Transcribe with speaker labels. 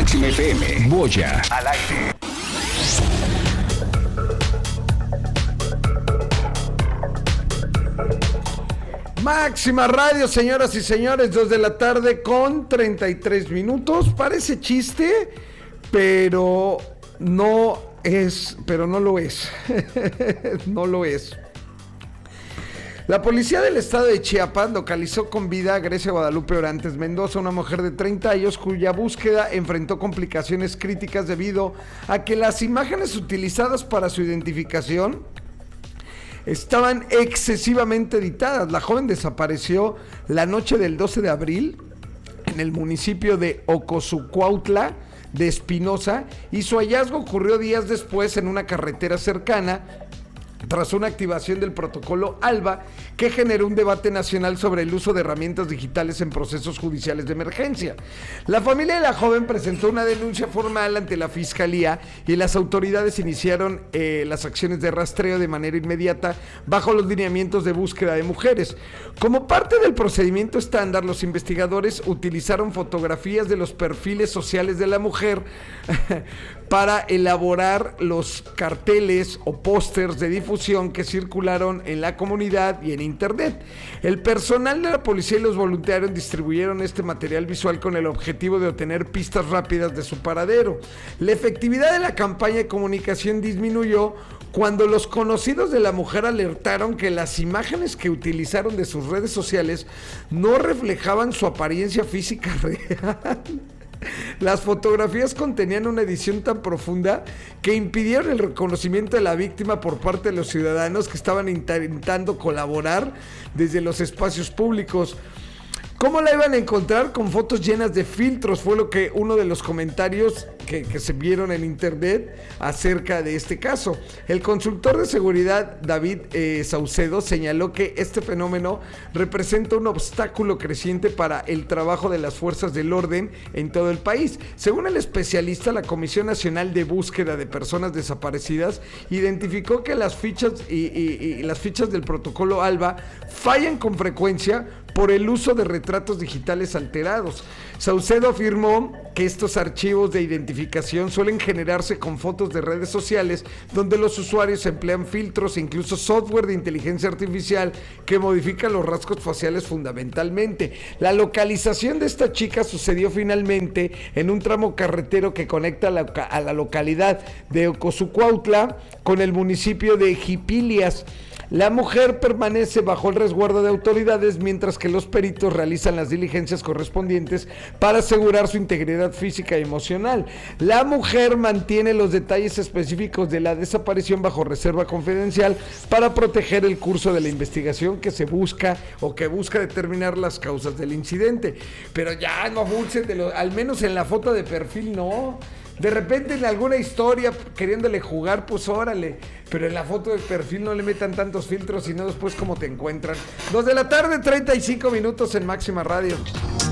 Speaker 1: Máxima FM. Boya al aire.
Speaker 2: Máxima Radio, señoras y señores, 2 de la tarde con 33 minutos. Parece chiste, pero no lo es. No lo es. La policía del estado de Chiapas localizó con vida a Grecia Guadalupe Orantes Mendoza, una mujer de 30 años cuya búsqueda enfrentó complicaciones críticas debido a que las imágenes utilizadas para su identificación estaban excesivamente editadas. La joven desapareció la noche del 12 de abril en el municipio de Ocosucuautla de Espinosa y su hallazgo ocurrió días después en una carretera cercana tras una activación del protocolo ALBA que generó un debate nacional sobre el uso de herramientas digitales en procesos judiciales de emergencia. La familia de la joven presentó una denuncia formal ante la fiscalía y las autoridades iniciaron las acciones de rastreo de manera inmediata bajo los lineamientos de búsqueda de mujeres. Como parte del procedimiento estándar, los investigadores utilizaron fotografías de los perfiles sociales de la mujer para elaborar los carteles o pósters de difusión que circularon en la comunidad y en internet. El personal de la policía y los voluntarios distribuyeron este material visual con el objetivo de obtener pistas rápidas de su paradero. La efectividad de la campaña de comunicación disminuyó cuando los conocidos de la mujer alertaron que las imágenes que utilizaron de sus redes sociales no reflejaban su apariencia física real. Las fotografías contenían una edición tan profunda que impidieron el reconocimiento de la víctima por parte de los ciudadanos que estaban intentando colaborar desde los espacios públicos. ¿Cómo la iban a encontrar? Con fotos llenas de filtros, fue lo que uno de los comentarios que se vieron en internet acerca de este caso. El consultor de seguridad David Saucedo señaló que este fenómeno representa un obstáculo creciente para el trabajo de las fuerzas del orden en todo el país. Según el especialista, la Comisión Nacional de Búsqueda de Personas Desaparecidas identificó que las fichas y las fichas del protocolo ALBA fallan con frecuencia por el uso de retratos digitales alterados. Saucedo afirmó que estos archivos de identificación suelen generarse con fotos de redes sociales donde los usuarios emplean filtros e incluso software de inteligencia artificial que modifica los rasgos faciales fundamentalmente. La localización de esta chica sucedió finalmente en un tramo carretero que conecta a la localidad de Ocosucuautla con el municipio de Jipilias. La mujer permanece bajo el resguardo de autoridades mientras que los peritos realizan las diligencias correspondientes para asegurar su integridad física y emocional. La mujer mantiene los detalles específicos de la desaparición bajo reserva confidencial para proteger el curso de la investigación que busca determinar las causas del incidente. Pero ya no abusen al menos en la foto de perfil no. De repente en alguna historia queriéndole jugar, pues órale. Pero en la foto de perfil no le metan tantos filtros, sino después cómo te encuentran. 2 de la tarde, 35 minutos en Máxima Radio.